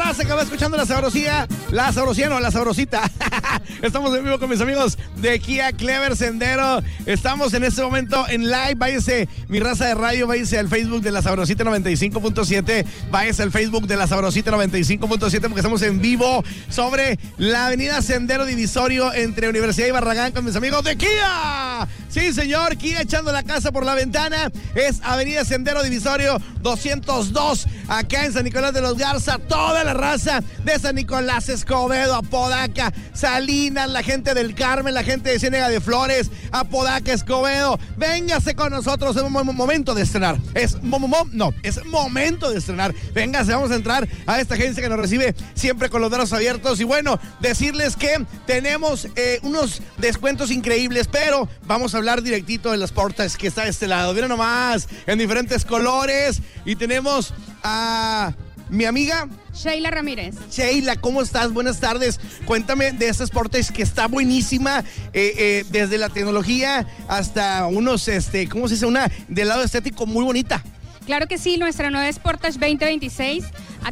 Se acaba escuchando la sabrosía, la sabrosita. Estamos en vivo con mis amigos de Kia Clever Sendero. Estamos en este momento en live. Váyase, mi raza de radio, váyase al Facebook de la Sabrosita 95.7. Váyase al Facebook de la Sabrosita 95.7 porque estamos en vivo sobre la avenida Sendero Divisorio entre Universidad y Barragán con mis amigos de Kia. Sí, señor, Kia echando la casa por la ventana. Es avenida Sendero Divisorio 202, acá en San Nicolás de los Garza. Toda la raza de San Nicolás, Escobedo, Apodaca, Salinas, la gente del Carmen, la gente de Ciénega de Flores, Apodaca, Escobedo. Véngase con nosotros, es momento de estrenar. Es momento de estrenar. Véngase, vamos a entrar a esta agencia que nos recibe siempre con los brazos abiertos. Y bueno, decirles que tenemos unos descuentos increíbles, pero vamos a hablar directito de las Sportage que está de este lado. Miren nomás, en diferentes colores. Y tenemos a mi amiga Sheila Ramírez. Sheila, ¿cómo estás? Buenas tardes. Cuéntame de esta Sportage que está buenísima, desde la tecnología hasta unos, ¿cómo se dice? Una del lado estético muy bonita. Claro que sí, nuestra nueva Sportage 2026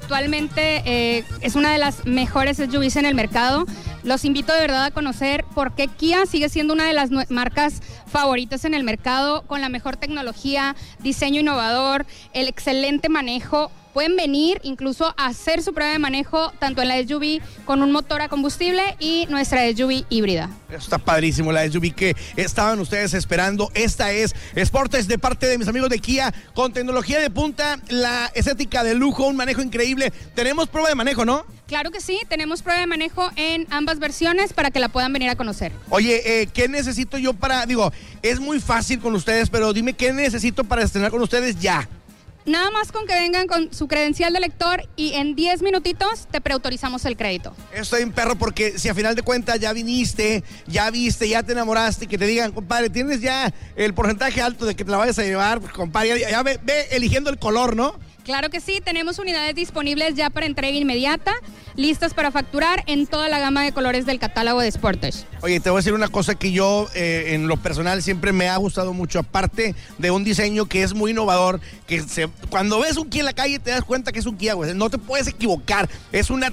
actualmente es una de las mejores SUVs en el mercado. Los invito de verdad a conocer por qué Kia sigue siendo una de las marcas favoritas en el mercado, con la mejor tecnología, diseño innovador, el excelente manejo. Pueden venir incluso a hacer su prueba de manejo tanto en la SUV con un motor a combustible y nuestra SUV híbrida. Eso está padrísimo, la SUV que estaban ustedes esperando. Esta es Sportage de parte de mis amigos de Kia, con tecnología de punta, la estética de lujo, un manejo increíble. Tenemos prueba de manejo, ¿no? Claro que sí, tenemos prueba de manejo en ambas versiones para que la puedan venir a conocer. Oye, ¿qué necesito yo para, es muy fácil con ustedes, pero dime qué necesito para estrenar con ustedes ya? Nada más con que vengan con su credencial de lector y en 10 minutitos te preautorizamos el crédito. Estoy en perro porque si a final de cuentas ya viniste, ya viste, ya te enamoraste y que te digan, compadre, tienes ya el porcentaje alto de que te la vayas a llevar, pues, compadre, ya ve eligiendo el color, ¿no? Claro que sí, tenemos unidades disponibles ya para entrega inmediata, listas para facturar en toda la gama de colores del catálogo de Sportage. Oye, te voy a decir una cosa que yo en lo personal siempre me ha gustado mucho, aparte de un diseño que es muy innovador, cuando ves un Kia en la calle te das cuenta que es un Kia, güey, no te puedes equivocar, es una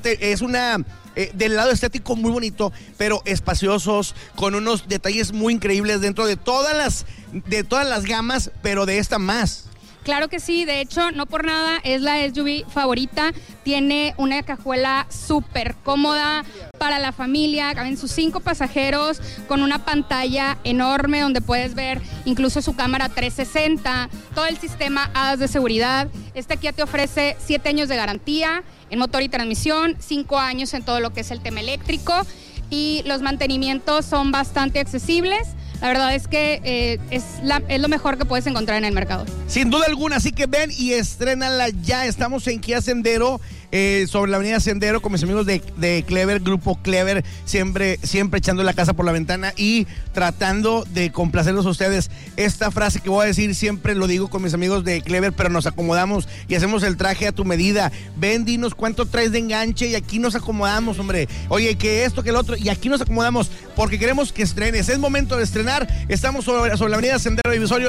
del lado estético muy bonito, pero espaciosos, con unos detalles muy increíbles dentro de todas las gamas, pero de esta más. Claro que sí, de hecho, no por nada es la SUV favorita. Tiene una cajuela súper cómoda para la familia, caben sus 5 pasajeros, con una pantalla enorme donde puedes ver incluso su cámara 360, todo el sistema ADAS de seguridad. Esta Kia te ofrece 7 años de garantía en motor y transmisión, 5 años en todo lo que es el tema eléctrico, y los mantenimientos son bastante accesibles. La verdad es que es lo mejor que puedes encontrar en el mercado. Sin duda alguna, así que ven y estrénala ya. Estamos en Kia Sendero, sobre la avenida Sendero, con mis amigos de Clever, Grupo Clever, siempre echando la casa por la ventana y tratando de complacerlos a ustedes. Esta frase que voy a decir siempre lo digo con mis amigos de Clever, pero nos acomodamos y hacemos el traje a tu medida. Ven, dinos cuánto traes de enganche y aquí nos acomodamos, hombre. Oye, que esto, que el otro, y aquí nos acomodamos porque queremos que estrenes. Es momento de estrenar. Estamos sobre la avenida Sendero Divisorio.